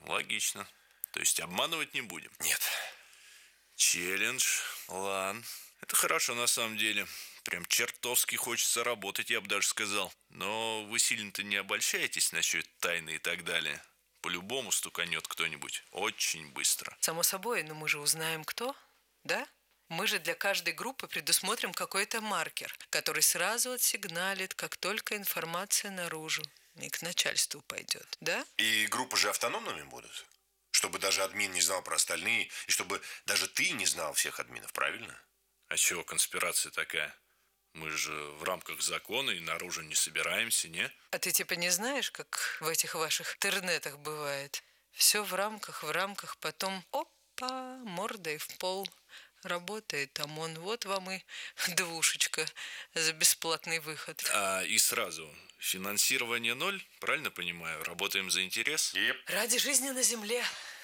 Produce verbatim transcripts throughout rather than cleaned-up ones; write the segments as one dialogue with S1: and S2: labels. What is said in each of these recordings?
S1: Логично. То есть обманывать не будем?
S2: Нет.
S1: Челлендж. Ладно. Это хорошо на самом деле. Прям чертовски хочется работать, я бы даже сказал. Но вы сильно-то не обольщаетесь насчет тайны и так далее. По-любому стуканет кто-нибудь. Очень быстро.
S3: Само собой, но мы же узнаем, кто, да? Мы же для каждой группы предусмотрим какой-то маркер, который сразу отсигналит, как только информация наружу и к начальству пойдет, да?
S2: И группы же автономными будут? Чтобы даже админ не знал про остальные, и чтобы даже ты не знал всех админов, правильно?
S1: А чего конспирация такая? Мы же в рамках закона и наружу не собираемся, не?
S3: А ты типа не знаешь, как в этих ваших интернетах бывает? Все в рамках, в рамках, потом опа, мордой в пол. Работает ОМОН. Вот вам и двушечка за бесплатный выход.
S1: А и сразу, финансирование ноль, правильно понимаю? Работаем за интерес?
S2: Yep.
S3: Ради жизни на земле.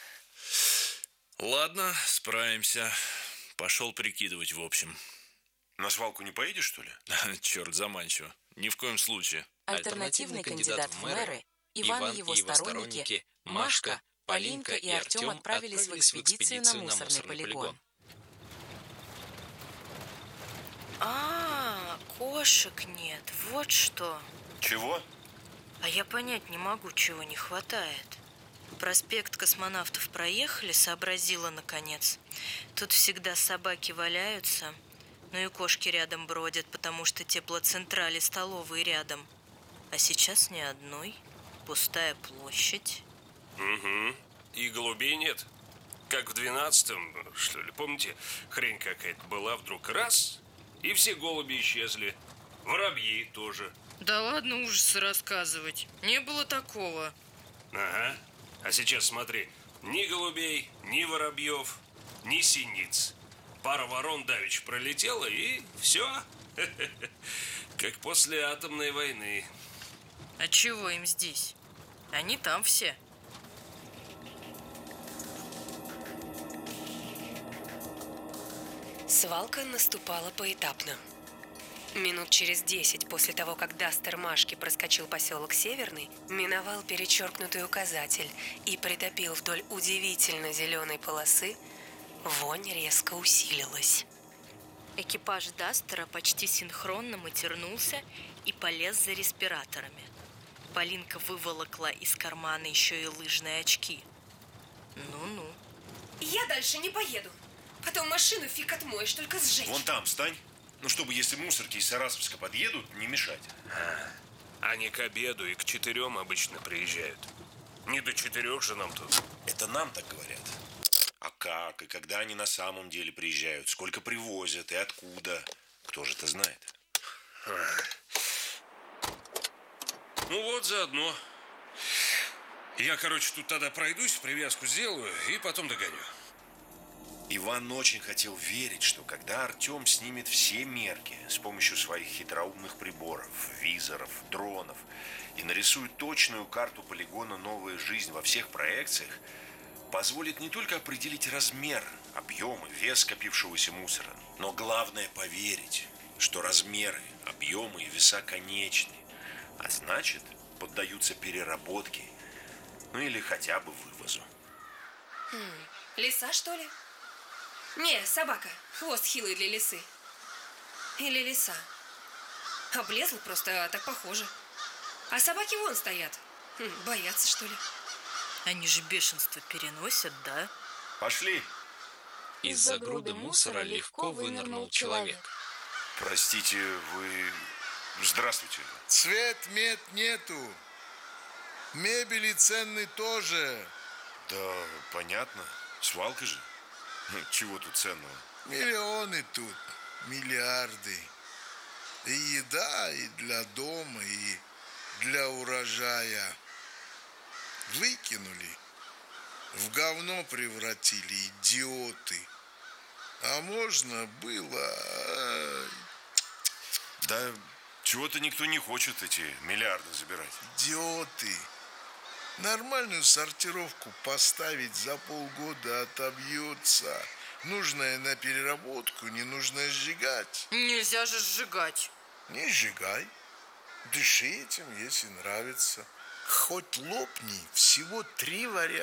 S1: Ладно, справимся. Пошел прикидывать, в общем.
S2: На свалку не поедешь, что ли?
S1: Черт, заманчиво. Ни в коем случае.
S4: Альтернативный кандидат в мэры, Иван и его сторонники, Машка, Полинка и Артем отправились в экспедицию на мусорный полигон.
S5: А, кошек нет, вот что.
S2: Чего?
S5: А я понять не могу, чего не хватает. Проспект Космонавтов проехали, сообразила наконец. Тут всегда собаки валяются, ну и кошки рядом бродят, потому что теплоцентрали столовые рядом. А сейчас ни одной, пустая площадь.
S6: Угу, и голубей нет. Как в двенадцатом, что ли, помните, хрень какая-то была, вдруг раз... И все голуби исчезли. Воробьи тоже.
S5: Да ладно ужасы рассказывать. Не было такого.
S6: Ага. А сейчас смотри. Ни голубей, ни воробьев, ни синиц. Пара ворон давеча пролетела, и все. Как после атомной войны.
S5: А чего им здесь? Они там все.
S7: Свалка наступала поэтапно. Минут через десять после того, как Дастер Машки проскочил поселок Северный, миновал перечеркнутый указатель и притопил вдоль удивительно зеленой полосы, вонь резко усилилась.
S5: Экипаж Дастера почти синхронно матернулся и полез за респираторами. Полинка выволокла из кармана еще и лыжные очки. Ну-ну.
S7: Я дальше не поеду. Потом машину фиг отмоешь, только сжечь.
S2: Вон там встань. Ну, чтобы, если мусорки из Саратовска подъедут, не мешать.
S6: А, они к обеду и к четырем обычно приезжают. Не до четырех же нам тут.
S2: Это нам так говорят. А как и когда они на самом деле приезжают? Сколько привозят и откуда? Кто же это знает?
S6: Ну вот, заодно. Я, короче, тут тогда пройдусь, привязку сделаю и потом догоню.
S2: Иван очень хотел верить, что когда Артем снимет все мерки с помощью своих хитроумных приборов, визоров, дронов и нарисует точную карту полигона «Новая жизнь» во всех проекциях, позволит не только определить размер, объем и вес скопившегося мусора, но главное поверить, что размеры, объемы и веса конечны, а значит, поддаются переработке, ну или хотя бы вывозу.
S7: Хм, лиса, что ли? Не, собака. Хвост хилый для лисы. Или лиса. Облезла просто, а так похоже. А собаки вон стоят. Хм, боятся, что ли?
S5: Они же бешенство переносят, да?
S2: Пошли.
S4: Из-за груды мусора легко вынырнул человек.
S2: Простите, вы... Здравствуйте.
S8: Цвет мед нету. Мебели ценный тоже.
S2: Да, понятно. Свалка же. Чего тут ценного?
S8: Миллионы тут, миллиарды. И еда, и для дома, и для урожая. Выкинули. В говно превратили, идиоты. А можно было...
S2: Да чего-то никто не хочет эти миллиарды забирать.
S8: Идиоты. Нормальную сортировку поставить за полгода отобьется. Нужное на переработку, ненужное сжигать.
S5: Нельзя же сжигать.
S8: Не сжигай. Дыши этим, если нравится. Хоть лопни, всего три варианта.